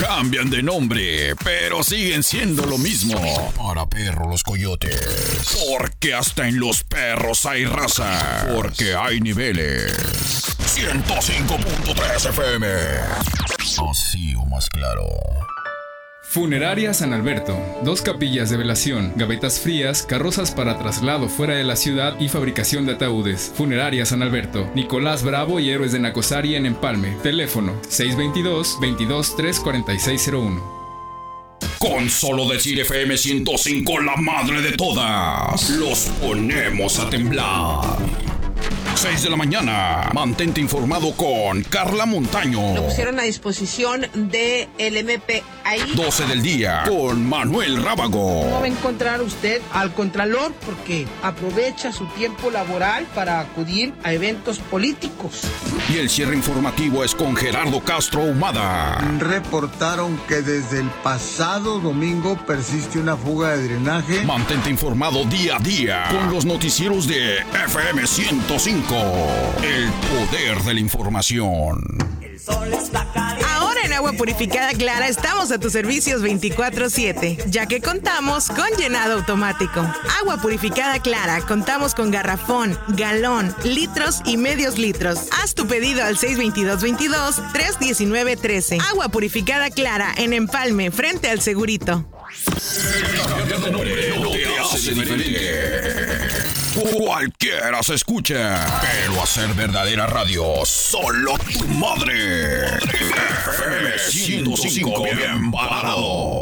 Cambian de nombre, pero siguen siendo lo mismo. Para perro los coyotes. Porque hasta en los perros hay raza. Porque hay niveles. 105.3 FM. Así o más claro. Funeraria San Alberto. 2 capillas de velación, gavetas frías, carrozas para traslado fuera de la ciudad y fabricación de ataúdes. Funeraria San Alberto. Nicolás Bravo y Héroes de Nacosari en Empalme. Teléfono 622-22-34601. Con solo decir FM 105, la madre de todas, los ponemos a temblar. 6 de la mañana, mantente informado con Carla Montaño. Lo pusieron a disposición del MP ahí. 12 del día, con Manuel Rábago. ¿Cómo va a encontrar usted al Contralor? Porque aprovecha su tiempo laboral para acudir a eventos políticos. Y el cierre informativo es con Gerardo Castro Humada. Reportaron que desde el pasado domingo persiste una fuga de drenaje. Mantente informado día a día con los noticieros de FM 105. El poder de la información. Ahora en Agua Purificada Clara estamos a tus servicios 24/7, ya que contamos con llenado automático. Agua Purificada Clara, contamos con garrafón, galón, litros y medios litros. Haz tu pedido al 622-319-13. Agua Purificada Clara en Empalme, frente al Segurito. Cualquiera se escucha, pero hacer verdadera radio, solo tu madre. FM 105, bien parado.